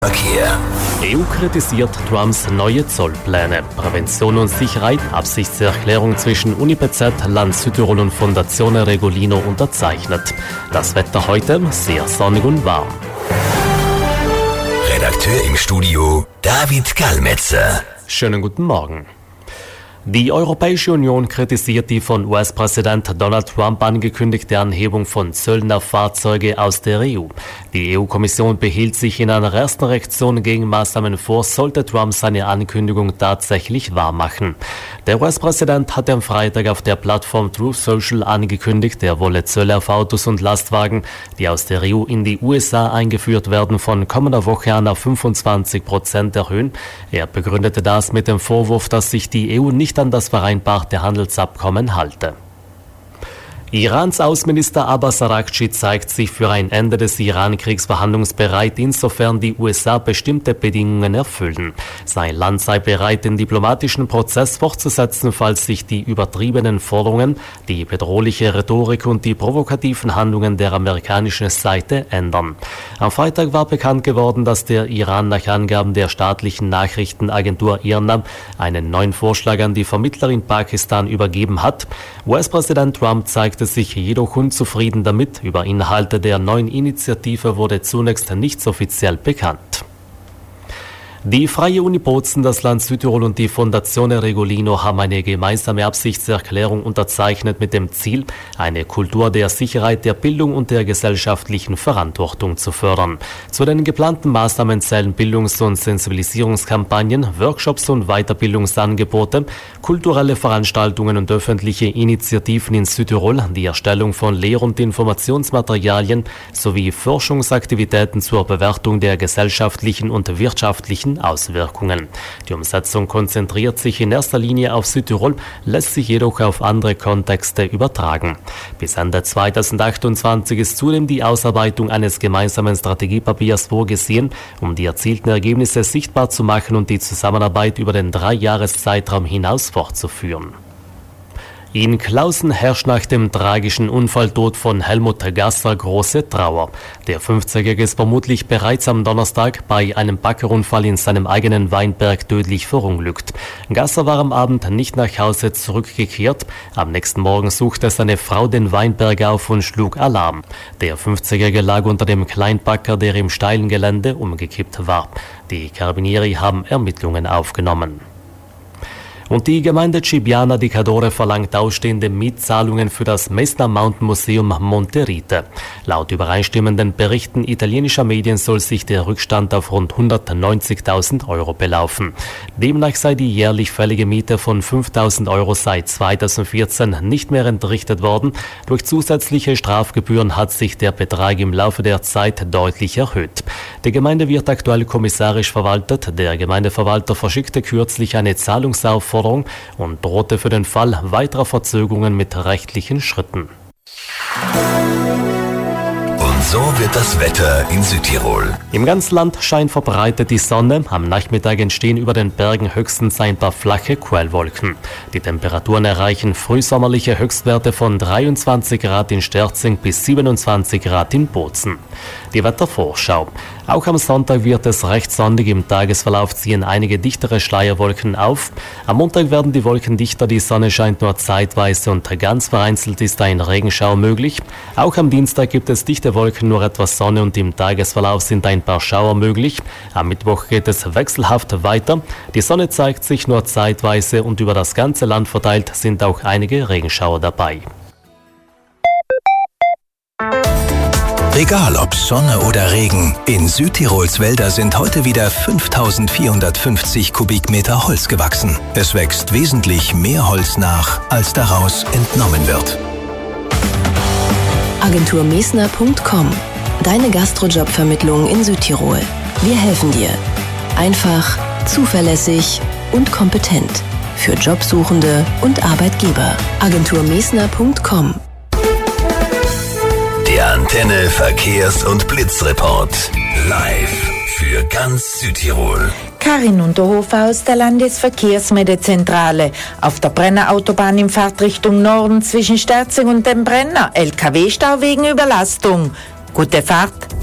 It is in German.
Verkehr. EU kritisiert Trumps neue Zollpläne. Prävention und Sicherheit, Absichtserklärung zwischen UniBZ, Land Südtirol und Fondazione Regolino unterzeichnet. Das Wetter heute sehr sonnig und warm. Redakteur im Studio David Kalmetzer. Schönen guten Morgen. Die Europäische Union kritisiert die von US-Präsident Donald Trump angekündigte Anhebung von Zöllen auf Fahrzeuge aus der EU. Die EU-Kommission behielt sich in einer ersten Reaktion Gegenmaßnahmen vor, sollte Trump seine Ankündigung tatsächlich wahrmachen. Der US-Präsident hatte am Freitag auf der Plattform Truth Social angekündigt, er wolle Zölle auf Autos und Lastwagen, die aus der EU in die USA eingeführt werden, von kommender Woche an auf 25% erhöhen. Er begründete das mit dem Vorwurf, dass sich die EU nicht an das vereinbarte Handelsabkommen halte. Irans Außenminister Abbas Araghchi zeigt sich für ein Ende des Iran-Kriegs verhandlungsbereit, insofern die USA bestimmte Bedingungen erfüllen. Sein Land sei bereit, den diplomatischen Prozess fortzusetzen, falls sich die übertriebenen Forderungen, die bedrohliche Rhetorik und die provokativen Handlungen der amerikanischen Seite ändern. Am Freitag war bekannt geworden, dass der Iran nach Angaben der staatlichen Nachrichtenagentur IRNA einen neuen Vorschlag an die Vermittler in Pakistan übergeben hat. US-Präsident Trump zeigte sich jedoch unzufrieden damit. Über Inhalte der neuen Initiative wurde zunächst nichts offiziell bekannt. Die Freie Uni Bozen, das Land Südtirol und die Fondazione Regolino haben eine gemeinsame Absichtserklärung unterzeichnet mit dem Ziel, eine Kultur der Sicherheit, der Bildung und der gesellschaftlichen Verantwortung zu fördern. Zu den geplanten Maßnahmen zählen Bildungs- und Sensibilisierungskampagnen, Workshops und Weiterbildungsangebote, kulturelle Veranstaltungen und öffentliche Initiativen in Südtirol, die Erstellung von Lehr- und Informationsmaterialien sowie Forschungsaktivitäten zur Bewertung der gesellschaftlichen und wirtschaftlichen Auswirkungen. Die Umsetzung konzentriert sich in erster Linie auf Südtirol, lässt sich jedoch auf andere Kontexte übertragen. Bis Ende 2028 ist zudem die Ausarbeitung eines gemeinsamen Strategiepapiers vorgesehen, um die erzielten Ergebnisse sichtbar zu machen und die Zusammenarbeit über den 3-Jahres-Zeitraum hinaus fortzuführen. In Klausen herrscht nach dem tragischen Unfalltod von Helmut Gasser große Trauer. Der 50-Jährige ist vermutlich bereits am Donnerstag bei einem Baggerunfall in seinem eigenen Weinberg tödlich verunglückt. Gasser war am Abend nicht nach Hause zurückgekehrt. Am nächsten Morgen suchte seine Frau den Weinberg auf und schlug Alarm. Der 50-Jährige lag unter dem Kleinbagger, der im steilen Gelände umgekippt war. Die Carabinieri haben Ermittlungen aufgenommen. Und die Gemeinde Cibiana di Cadore verlangt ausstehende Mietzahlungen für das Messner Mountain Museum Monterite. Laut übereinstimmenden Berichten italienischer Medien soll sich der Rückstand auf rund 190.000 Euro belaufen. Demnach sei die jährlich fällige Miete von 5.000 Euro seit 2014 nicht mehr entrichtet worden. Durch zusätzliche Strafgebühren hat sich der Betrag im Laufe der Zeit deutlich erhöht. Die Gemeinde wird aktuell kommissarisch verwaltet. Der Gemeindeverwalter verschickte kürzlich eine Zahlungsaufforderung und drohte für den Fall weiterer Verzögerungen mit rechtlichen Schritten. Und so wird das Wetter in Südtirol. Im ganzen Land scheint verbreitet die Sonne. Am Nachmittag entstehen über den Bergen höchstens ein paar flache Quellwolken. Die Temperaturen erreichen frühsommerliche Höchstwerte von 23 Grad in Sterzing bis 27 Grad in Bozen. Die Wettervorschau. Auch am Sonntag wird es recht sonnig. Im Tagesverlauf ziehen einige dichtere Schleierwolken auf. Am Montag werden die Wolken dichter, die Sonne scheint nur zeitweise und ganz vereinzelt ist ein Regenschauer möglich. Auch am Dienstag gibt es dichte Wolken, nur etwas Sonne und im Tagesverlauf sind ein paar Schauer möglich. Am Mittwoch geht es wechselhaft weiter. Die Sonne zeigt sich nur zeitweise und über das ganze Land verteilt sind auch einige Regenschauer dabei. Egal ob Sonne oder Regen, in Südtirols Wälder sind heute wieder 5.450 Kubikmeter Holz gewachsen. Es wächst wesentlich mehr Holz nach, als daraus entnommen wird. Agenturmesner.com. Deine Gastrojobvermittlung in Südtirol. Wir helfen dir. Einfach, zuverlässig und kompetent. Für Jobsuchende und Arbeitgeber. Agenturmesner.com. Der Antenne Verkehrs- und Blitzreport. Live für ganz Südtirol. Karin Unterhofer aus der Landesverkehrsmedezentrale. Auf der Brenner Autobahn in Fahrtrichtung Norden zwischen Sterzing und dem Brenner. LKW-Stau wegen Überlastung. Gute Fahrt.